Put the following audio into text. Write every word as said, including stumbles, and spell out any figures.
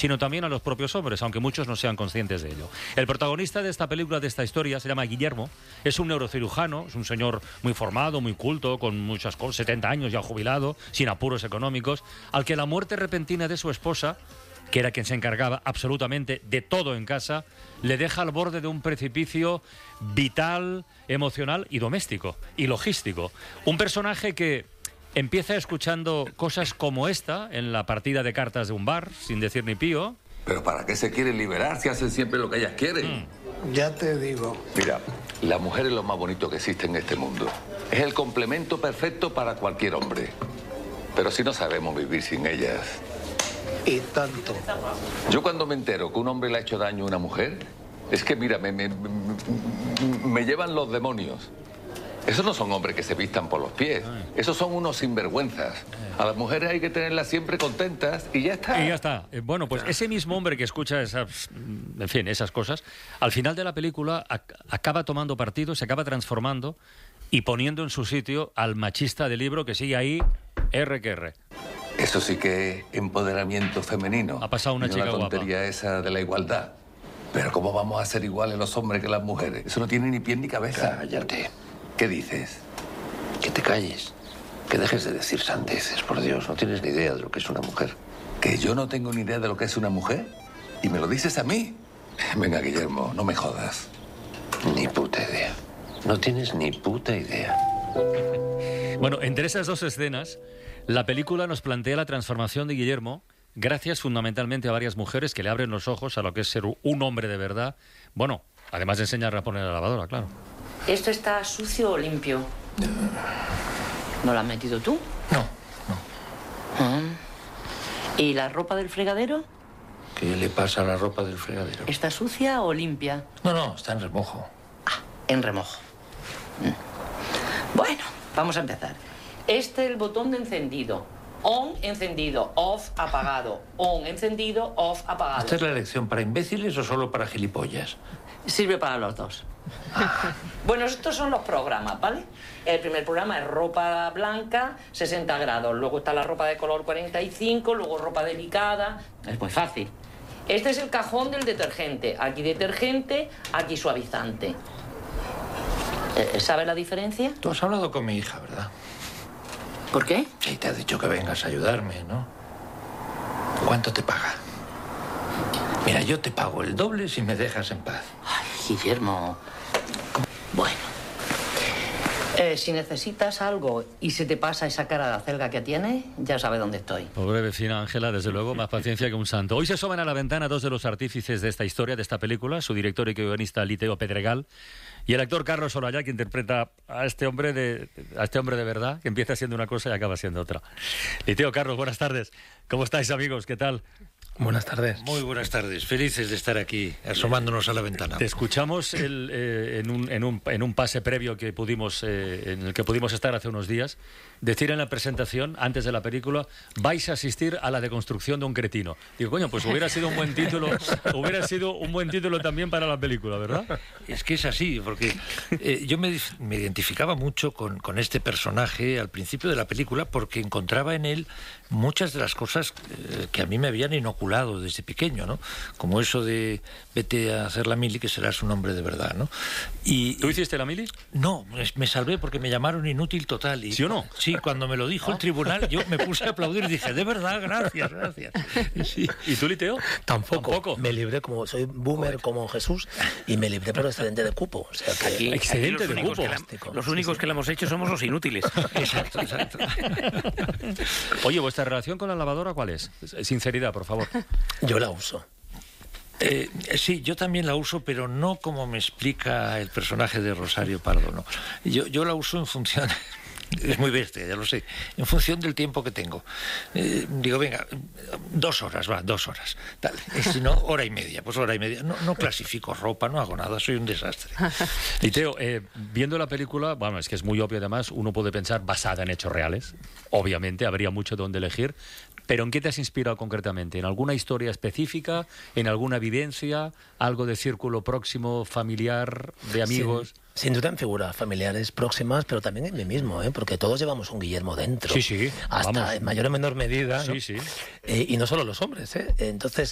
sino también a los propios hombres, aunque muchos no sean conscientes de ello. El protagonista de esta película, de esta historia, se llama Guillermo, es un neurocirujano, es un señor muy formado, muy culto, con muchas cosas, setenta años ya jubilado, sin apuros económicos, al que la muerte repentina de su esposa, que era quien se encargaba absolutamente de todo en casa, le deja al borde de un precipicio vital, emocional y doméstico, y logístico. Un personaje que empieza escuchando cosas como esta en la partida de cartas de un bar, sin decir ni pío. ¿Pero para qué se quieren liberar si hacen siempre lo que ellas quieren? Mm. Ya te digo. Mira, la mujer es lo más bonito que existe en este mundo. Es el complemento perfecto para cualquier hombre. Pero si no sabemos vivir sin ellas... Y tanto. Yo cuando me entero que un hombre le ha hecho daño a una mujer, es que, mira, me, me, me, me llevan los demonios. Esos no son hombres que se vistan por los pies. Esos son unos sinvergüenzas. A las mujeres hay que tenerlas siempre contentas y ya está. Y ya está. Eh, bueno, pues ese mismo hombre que escucha esas, en fin, esas cosas, al final de la película ac acaba tomando partido, se acaba transformando y poniendo en su sitio al machista del libro que sigue ahí, R que R. Eso sí que es empoderamiento femenino. Ha pasado una no chica la tontería guapa. esa de la igualdad. Pero ¿cómo vamos a ser iguales los hombres que las mujeres? Eso no tiene ni pie ni cabeza. Cállate. ¿Qué dices? Que te calles. Que dejes de decir sandeces, por Dios. No tienes ni idea de lo que es una mujer. ¿Que yo no tengo ni idea de lo que es una mujer? ¿Y me lo dices a mí? Venga, Guillermo, no me jodas. Ni puta idea. No tienes ni puta idea. Bueno, entre esas dos escenas, la película nos plantea la transformación de Guillermo gracias fundamentalmente a varias mujeres que le abren los ojos a lo que es ser un hombre de verdad. Bueno, además de enseñarle a poner la lavadora, claro. ¿Esto está sucio o limpio? ¿No lo has metido tú? No, no. ¿Y la ropa del fregadero? ¿Qué le pasa a la ropa del fregadero? ¿Está sucia o limpia? No, no, está en remojo. Ah, en remojo. Bueno, vamos a empezar. Este es el botón de encendido. On, encendido. Off, apagado. On, encendido. Off, apagado. ¿Esta es la elección para imbéciles o solo para gilipollas? Sirve para los dos. Bueno, estos son los programas, ¿vale? El primer programa es ropa blanca, sesenta grados. Luego está la ropa de color cuarenta y cinco, luego ropa delicada. Es muy fácil. Este es el cajón del detergente. Aquí detergente, aquí suavizante. ¿Sabe la diferencia? Tú has hablado con mi hija, ¿verdad? ¿Por qué? Sí, te ha dicho que vengas a ayudarme, ¿no? ¿Cuánto te paga? Mira, yo te pago el doble si me dejas en paz. Ay, Guillermo. Bueno. Eh, si necesitas algo y se te pasa esa cara de acelga que tienes, ya sabes dónde estoy. Pobre vecina Ángela, desde luego, más paciencia que un santo. Hoy se asoman a la ventana dos de los artífices de esta historia, de esta película, su director y guionista Liteo Pedregal, y el actor Carlos Olaya, que interpreta a este hombre de a este hombre de verdad, que empieza siendo una cosa y acaba siendo otra. Liteo, Carlos, buenas tardes. ¿Cómo estáis, amigos? ¿Qué tal? Buenas tardes. Muy buenas tardes. Felices de estar aquí, asomándonos a la ventana. Te escuchamos el, eh, en, un, en, un, en un pase previo que pudimos, eh, en el que pudimos estar hace unos días, decir en la presentación, antes de la película, vais a asistir a la deconstrucción de un cretino. Digo, coño, pues hubiera sido un buen título, hubiera sido un buen título también para la película, ¿verdad? Es que es así, porque eh, yo me, me identificaba mucho con, con este personaje al principio de la película, porque encontraba en él muchas de las cosas eh, que a mí me habían inoculado desde pequeño, ¿no? Como eso de vete a hacer la mili que serás un hombre de verdad, ¿no? Y, ¿Tú hiciste la mili? No, me salvé porque me llamaron inútil total. Y, ¿Sí o no? Sí, cuando me lo dijo el tribunal, yo me puse a aplaudir y dije, de verdad, gracias, gracias. Sí. ¿Y tú, Liteo? Tampoco. Tampoco. Me libré, como soy boomer como Jesús, y me libré por excedente de cupo. O sea que Aquí, excedente aquí de cupo. La, los únicos sí, sí. que le hemos hecho somos los inútiles. Exacto, exacto. Oye, ¿vuestra relación con la lavadora cuál es? Sinceridad, por favor. Yo la uso. Eh, sí, yo también la uso, pero no como me explica el personaje de Rosario Pardo, no. Yo, yo la uso en función... Es muy bestia, ya lo sé. En función del tiempo que tengo. Eh, digo, venga, dos horas, va, dos horas. Tal. Y si no, hora y media. Pues hora y media. No, no clasifico ropa, no hago nada, soy un desastre. Y Teo, eh, viendo la película, bueno, es que es muy obvio además, uno puede pensar basada en hechos reales. Obviamente, habría mucho donde elegir. ¿Pero en qué te has inspirado concretamente? ¿En alguna historia específica? ¿En alguna vivencia? ¿Algo de círculo próximo, familiar, de amigos? Sí, sin duda en figuras familiares próximas, pero también en mí mismo, ¿eh? Porque todos llevamos un Guillermo dentro. Sí, sí. Hasta Vamos. en mayor o menor medida, ¿no? Sí, sí. Eh, y no solo los hombres, ¿eh? Entonces,